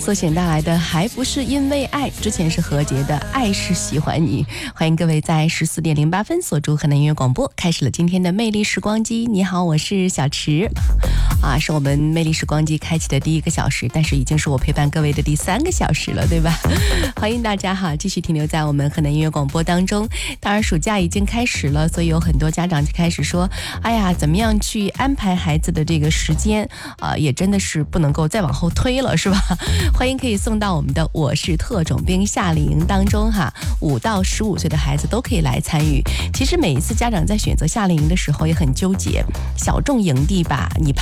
所选带来的还不是因为爱，之前是何洁的爱是喜欢你。欢迎各位在14:08锁住河南音乐广播，开始了今天的魅力时光机。你好，我是小池是我们魅力时光机开启的第1个小时，但是已经是我陪伴各位的第3个小时了，对吧？欢迎大家继续停留在我们河南音乐广播当中。当然暑假已经开始了，所以有很多家长就开始说，哎呀，怎么样去安排孩子的这个时间也真的是不能够再往后推了，是吧？欢迎可以送到我们的我是特种兵夏令营当中5到15岁的孩子都可以来参与。其实每一次家长在选择夏令营的时候也很纠结，小众营地吧，你